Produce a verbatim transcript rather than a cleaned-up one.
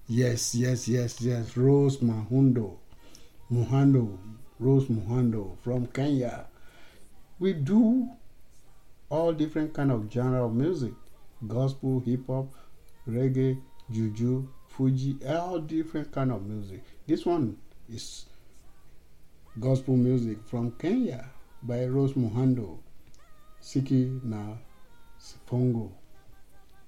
Yes, yes, yes, yes. Rose Muhando, Muhando, Rose Muhando from Kenya. We do all different kind of genre of music: gospel, hip hop, reggae, juju, Fuji, all different kind of music. This one is gospel music from Kenya by Rose Muhando, Siki na Sifongo.